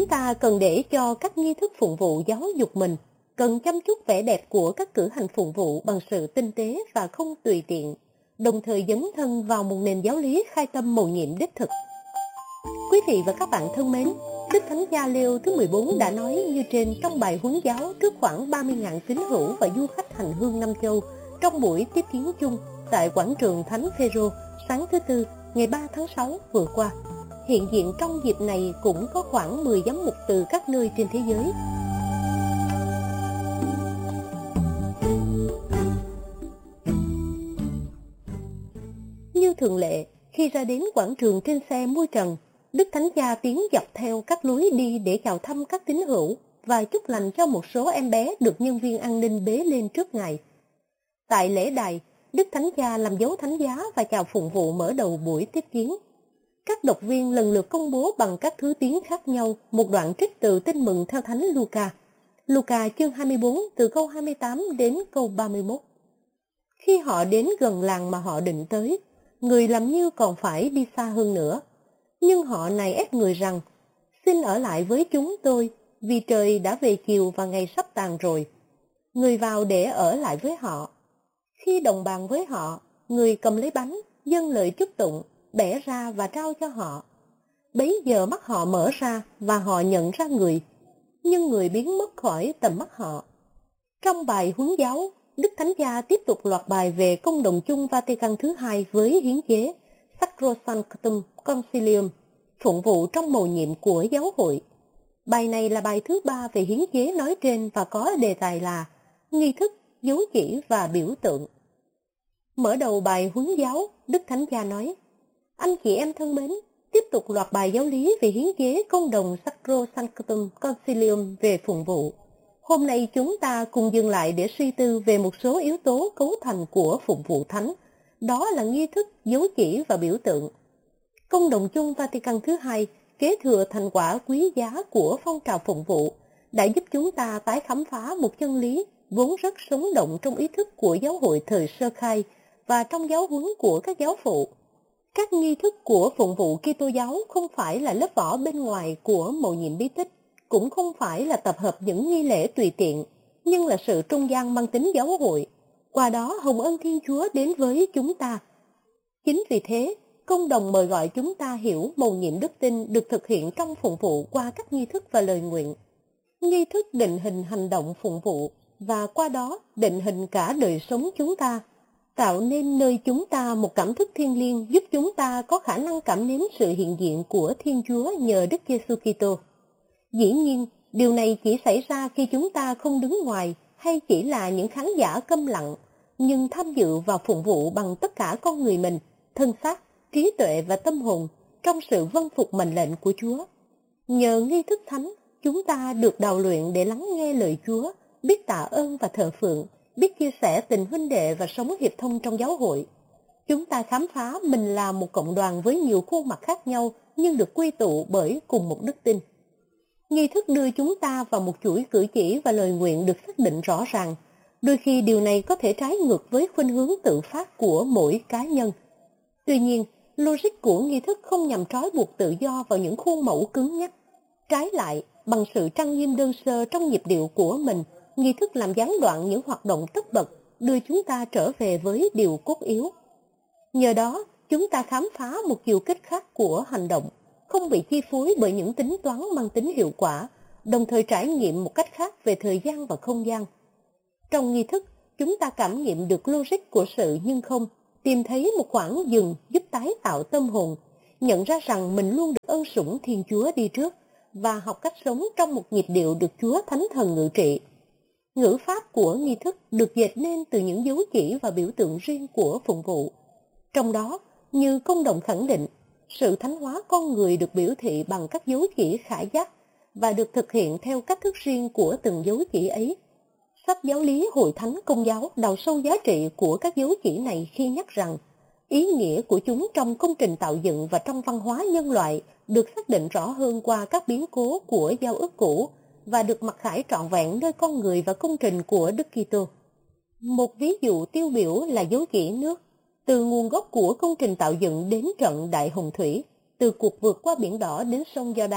Chúng ta cần để cho các nghi thức phụng vụ giáo dục mình, cần chăm chút vẻ đẹp của các cử hành phụng vụ bằng sự tinh tế và không tùy tiện, đồng thời dấn thân vào một nền giáo lý khai tâm mầu nhiệm đích thực. Quý vị và các bạn thân mến, Đức Thánh Cha Leo thứ 14 đã nói như trên trong bài huấn giáo trước khoảng 30.000 tín hữu và du khách hành hương Nam Châu trong buổi tiếp kiến chung tại quảng trường Thánh Phêrô sáng thứ Tư, ngày 3 tháng 6 vừa qua. Hiện diện trong dịp này cũng có khoảng 10 giám mục từ các nơi trên thế giới. Như thường lệ, khi ra đến quảng trường trên xe mui trần, Đức Thánh Cha tiến dọc theo các lối đi để chào thăm các tín hữu và chúc lành cho một số em bé được nhân viên an ninh bế lên trước Ngài. Tại lễ đài, Đức Thánh Cha làm dấu thánh giá và chào phụng vụ mở đầu buổi tiếp kiến. Các đọc viên lần lượt công bố bằng các thứ tiếng khác nhau một đoạn trích từ Tin mừng theo Thánh Luca. Luca chương 24 từ câu 28 đến câu 31. Khi họ đến gần làng mà họ định tới, người làm như còn phải đi xa hơn nữa. Nhưng họ nài ép người rằng, xin ở lại với chúng tôi, vì trời đã về chiều và ngày sắp tàn rồi. Người vào để ở lại với họ. Khi đồng bàn với họ, người cầm lấy bánh, dâng lời chúc tụng, bẻ ra và trao cho họ. Bấy giờ mắt họ mở ra và họ nhận ra người, nhưng người biến mất khỏi tầm mắt họ. Trong bài huấn giáo, Đức Thánh Cha tiếp tục loạt bài về công đồng chung Vatican thứ hai với hiến chế Sacrosanctum Concilium, phụng vụ trong mầu nhiệm của giáo hội. Bài này là bài thứ 3 về hiến chế nói trên và có đề tài là nghi thức, dấu chỉ và biểu tượng. Mở đầu bài huấn giáo, Đức Thánh Cha nói, anh chị em thân mến, tiếp tục loạt bài giáo lý về hiến chế công đồng Sacrosanctum Concilium về phụng vụ. Hôm nay chúng ta cùng dừng lại để suy tư về một số yếu tố cấu thành của phụng vụ thánh, đó là nghi thức, dấu chỉ và biểu tượng. Công đồng chung Vatican thứ hai kế thừa thành quả quý giá của phong trào phụng vụ, đã giúp chúng ta tái khám phá một chân lý vốn rất sống động trong ý thức của giáo hội thời sơ khai và trong giáo huấn của các giáo phụ. Các nghi thức của phụng vụ Kitô giáo không phải là lớp vỏ bên ngoài của mầu nhiệm bí tích, cũng không phải là tập hợp những nghi lễ tùy tiện, nhưng là sự trung gian mang tính giáo hội. Qua đó hồng ân Thiên Chúa đến với chúng ta. Chính vì thế, công đồng mời gọi chúng ta hiểu mầu nhiệm đức tin được thực hiện trong phụng vụ qua các nghi thức và lời nguyện. Nghi thức định hình hành động phụng vụ và qua đó định hình cả đời sống chúng ta, tạo nên nơi chúng ta một cảm thức thiêng liêng giúp chúng ta có khả năng cảm nếm sự hiện diện của Thiên Chúa nhờ Đức Giêsu Kitô. Dĩ nhiên, điều này chỉ xảy ra khi chúng ta không đứng ngoài hay chỉ là những khán giả câm lặng, nhưng tham dự vào phụng vụ bằng tất cả con người mình, thân xác, trí tuệ và tâm hồn trong sự vâng phục mệnh lệnh của Chúa. Nhờ nghi thức thánh, chúng ta được đào luyện để lắng nghe lời Chúa, biết tạ ơn và thờ phượng, biết chia sẻ tình huynh đệ và sống hiệp thông trong giáo hội. Chúng ta khám phá mình là một cộng đoàn với nhiều khuôn mặt khác nhau nhưng được quy tụ bởi cùng một đức tin. Nghi thức đưa chúng ta vào một chuỗi cử chỉ và lời nguyện được xác định rõ ràng. Đôi khi điều này có thể trái ngược với khuynh hướng tự phát của mỗi cá nhân. Tuy nhiên, logic của nghi thức không nhằm trói buộc tự do vào những khuôn mẫu cứng nhắc. Trái lại, bằng sự trang nghiêm đơn sơ trong nhịp điệu của mình, nghi thức làm gián đoạn những hoạt động tất bật, đưa chúng ta trở về với điều cốt yếu. Nhờ đó, chúng ta khám phá một chiều kích khác của hành động, không bị chi phối bởi những tính toán mang tính hiệu quả, đồng thời trải nghiệm một cách khác về thời gian và không gian. Trong nghi thức, chúng ta cảm nghiệm được logic của sự nhưng không, tìm thấy một khoảng dừng giúp tái tạo tâm hồn, nhận ra rằng mình luôn được ân sủng Thiên Chúa đi trước và học cách sống trong một nhịp điệu được Chúa Thánh Thần ngự trị. Ngữ pháp của nghi thức được dệt nên từ những dấu chỉ và biểu tượng riêng của phụng vụ. Trong đó, như công đồng khẳng định, sự thánh hóa con người được biểu thị bằng các dấu chỉ khả giác và được thực hiện theo cách thức riêng của từng dấu chỉ ấy. Sách giáo lý Hội Thánh Công giáo đào sâu giá trị của các dấu chỉ này khi nhắc rằng ý nghĩa của chúng trong công trình tạo dựng và trong văn hóa nhân loại được xác định rõ hơn qua các biến cố của giao ước cũ và được mặc khải trọn vẹn nơi con người và công trình của Đức Kitô. Một ví dụ tiêu biểu là dấu chỉ nước, từ nguồn gốc của công trình tạo dựng đến trận Đại Hồng Thủy, từ cuộc vượt qua biển đỏ đến sông Giođan,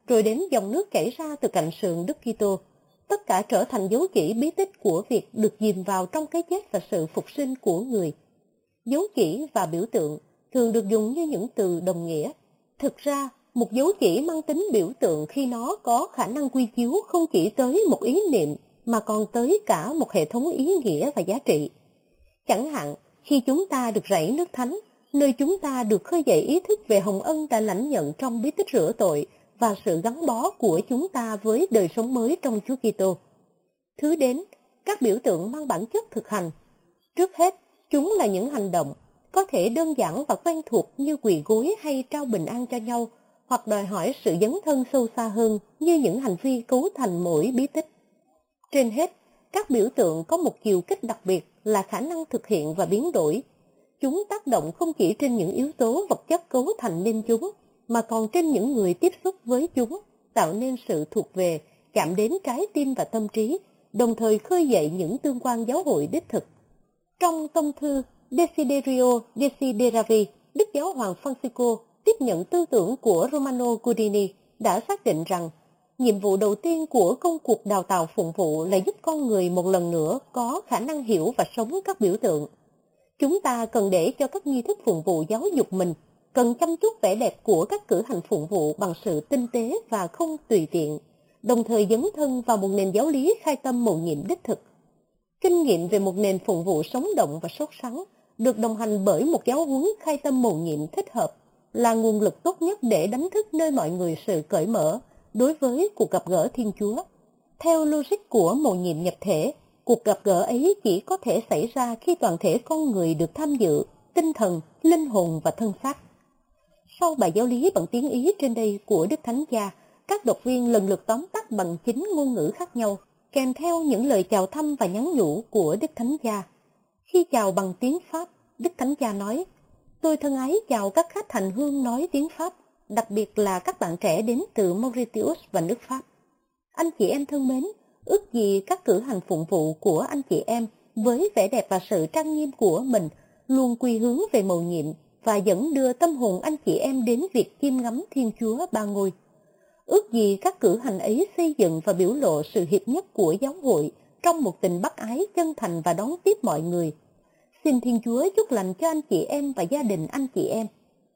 rồi đến dòng nước chảy ra từ cạnh sườn Đức Kitô. Tất cả trở thành dấu chỉ bí tích của việc được dìm vào trong cái chết và sự phục sinh của người. Dấu chỉ và biểu tượng thường được dùng như những từ đồng nghĩa. Thực ra, một dấu chỉ mang tính biểu tượng khi nó có khả năng quy chiếu không chỉ tới một ý niệm mà còn tới cả một hệ thống ý nghĩa và giá trị. Chẳng hạn, khi chúng ta được rảy nước thánh, nơi chúng ta được khơi dậy ý thức về hồng ân đã lãnh nhận trong bí tích rửa tội và sự gắn bó của chúng ta với đời sống mới trong Chúa Kitô. Thứ đến, các biểu tượng mang bản chất thực hành. Trước hết, chúng là những hành động, có thể đơn giản và quen thuộc như quỳ gối hay trao bình an cho nhau, hoặc đòi hỏi sự dấn thân sâu xa hơn như những hành vi cấu thành mỗi bí tích. Trên hết, các biểu tượng có một chiều kích đặc biệt là khả năng thực hiện và biến đổi. Chúng tác động không chỉ trên những yếu tố vật chất cấu thành nên chúng, mà còn trên những người tiếp xúc với chúng, tạo nên sự thuộc về, chạm đến trái tim và tâm trí, đồng thời khơi dậy những tương quan giáo hội đích thực. Trong tông thư Desiderio Desideravi, Đức Giáo hoàng Francisco tiếp nhận tư tưởng của Romano Guardini đã xác định rằng nhiệm vụ đầu tiên của công cuộc đào tạo phụng vụ là giúp con người một lần nữa có khả năng hiểu và sống các biểu tượng. Chúng ta cần để cho các nghi thức phụng vụ giáo dục mình, cần chăm chút vẻ đẹp của các cử hành phụng vụ bằng sự tinh tế và không tùy tiện, đồng thời dấn thân vào một nền giáo lý khai tâm mầu nhiệm đích thực. Kinh nghiệm về một nền phụng vụ sống động và sốt sắng, được đồng hành bởi một giáo huấn khai tâm mầu nhiệm thích hợp, là nguồn lực tốt nhất để đánh thức nơi mọi người sự cởi mở đối với cuộc gặp gỡ Thiên Chúa. Theo logic của mầu nhiệm nhập thể, cuộc gặp gỡ ấy chỉ có thể xảy ra khi toàn thể con người được tham dự, tinh thần, linh hồn và thân xác. Sau bài giáo lý bằng tiếng Ý trên đây của Đức Thánh Cha, các đọc viên lần lượt tóm tắt bằng 9 ngôn ngữ khác nhau, kèm theo những lời chào thăm và nhắn nhủ của Đức Thánh Cha. Khi chào bằng tiếng Pháp, Đức Thánh Cha nói: "Tôi thân ái chào các khách hành hương nói tiếng Pháp, đặc biệt là các bạn trẻ đến từ Mauritius và nước Pháp. Anh chị em thân mến, ước gì các cử hành phụng vụ của anh chị em với vẻ đẹp và sự trang nghiêm của mình luôn quy hướng về mầu nhiệm và dẫn đưa tâm hồn anh chị em đến việc chiêm ngắm Thiên Chúa Ba Ngôi. Ước gì các cử hành ấy xây dựng và biểu lộ sự hiệp nhất của giáo hội trong một tình bác ái chân thành và đón tiếp mọi người. Xin Thiên Chúa chúc lành cho anh chị em và gia đình anh chị em."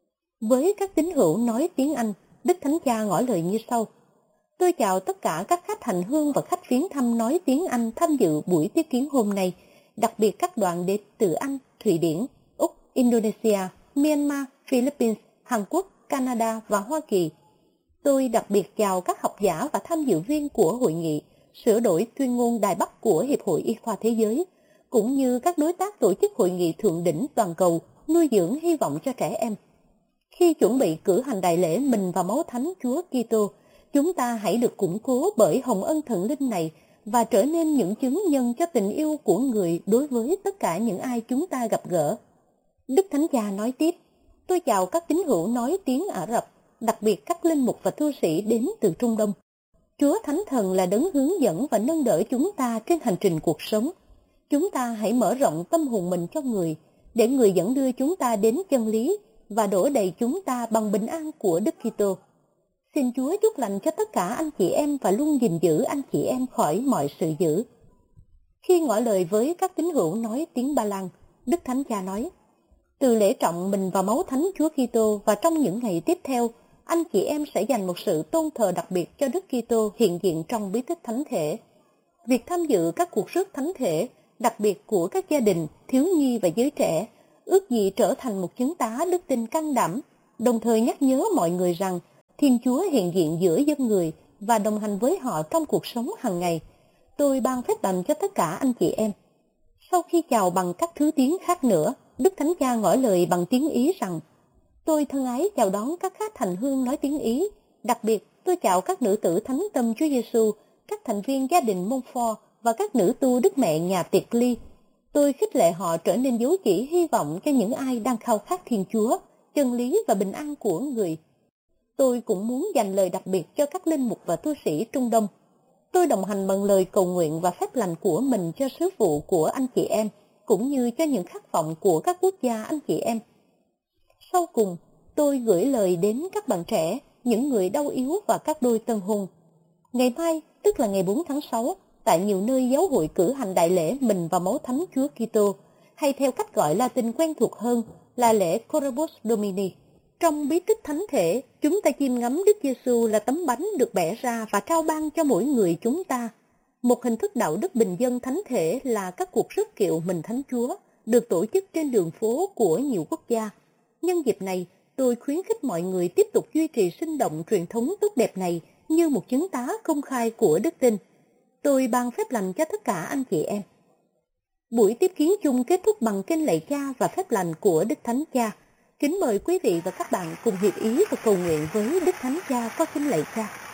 Với các tín hữu nói tiếng Anh, Đức Thánh Cha ngỏ lời như sau: "Tôi chào tất cả các khách hành hương và khách viếng thăm nói tiếng Anh tham dự buổi tiếp kiến hôm nay, đặc biệt các đoàn đến từ Anh, Thụy Điển, Úc, Indonesia, Myanmar, Philippines, Hàn Quốc, Canada và Hoa Kỳ. Tôi đặc biệt chào các học giả và tham dự viên của hội nghị sửa đổi tuyên ngôn Đài Bắc của Hiệp hội Y khoa Thế giới, cũng như các đối tác tổ chức hội nghị thượng đỉnh toàn cầu nuôi dưỡng hy vọng cho trẻ em. Khi chuẩn bị cử hành đại lễ mình và máu thánh Chúa Kitô, chúng ta hãy được củng cố bởi hồng ân thần linh này và trở nên những chứng nhân cho tình yêu của người đối với tất cả những ai chúng ta gặp gỡ." Đức Thánh Cha nói tiếp: "Tôi chào các tín hữu nói tiếng Ả Rập, đặc biệt các linh mục và tu sĩ đến từ Trung Đông. Chúa Thánh Thần là đấng hướng dẫn và nâng đỡ chúng ta trên hành trình cuộc sống. Chúng ta hãy mở rộng tâm hồn mình cho người, để người dẫn đưa chúng ta đến chân lý và đổ đầy chúng ta bằng bình an của Đức Kitô. Xin Chúa chúc lành cho tất cả anh chị em và luôn gìn giữ anh chị em khỏi mọi sự dữ." Khi ngỏ lời với các tín hữu nói tiếng Ba Lan, Đức Thánh Cha nói: "Từ lễ trọng mình và máu thánh Chúa Kitô và trong những ngày tiếp theo, anh chị em sẽ dành một sự tôn thờ đặc biệt cho Đức Kitô hiện diện trong bí tích thánh thể. Việc tham dự các cuộc rước thánh thể, đặc biệt của các gia đình, thiếu nhi và giới trẻ, ước gì trở thành một chứng tá đức tin can đảm, đồng thời nhắc nhớ mọi người rằng Thiên Chúa hiện diện giữa dân người và đồng hành với họ trong cuộc sống hàng ngày. Tôi ban phép lành cho tất cả anh chị em." Sau khi chào bằng các thứ tiếng khác nữa, Đức Thánh Cha ngỏ lời bằng tiếng Ý rằng: "Tôi thân ái chào đón các khách hành hương nói tiếng Ý, đặc biệt tôi chào các nữ tử thánh tâm Chúa Giêsu, các thành viên gia đình Montfort và các nữ tu Đức Mẹ nhà Tiệt Ly. Tôi khích lệ họ trở nên dấu chỉ hy vọng cho những ai đang khao khát Thiên Chúa, chân lý và bình an của người. Tôi cũng muốn dành lời đặc biệt cho các linh mục và tu sĩ Trung Đông. Tôi đồng hành bằng lời cầu nguyện và phép lành của mình cho sứ vụ của anh chị em, cũng như cho những khát vọng của các quốc gia anh chị em. Sau cùng, tôi gửi lời đến các bạn trẻ, những người đau yếu và các đôi tân hôn. Ngày mai, tức là ngày 4 tháng 6, tại nhiều nơi giáo hội cử hành đại lễ mình và máu thánh Chúa Kitô, hay theo cách gọi Latin quen thuộc hơn là lễ Corpus Domini. Trong bí tích thánh thể, chúng ta chiêm ngắm Đức Giêsu là tấm bánh được bẻ ra và trao ban cho mỗi người chúng ta. Một hình thức đạo đức bình dân thánh thể là các cuộc rước kiệu mình Thánh Chúa, được tổ chức trên đường phố của nhiều quốc gia. Nhân dịp này, tôi khuyến khích mọi người tiếp tục duy trì sinh động truyền thống tốt đẹp này như một chứng tá công khai của đức tin. Tôi ban phép lành cho tất cả anh chị em. Buổi tiếp kiến chung kết thúc bằng kinh lạy Cha và phép lành của Đức Thánh Cha. Kính mời quý vị và các bạn cùng hiệp ý và cầu nguyện với Đức Thánh Cha có kinh lạy Cha.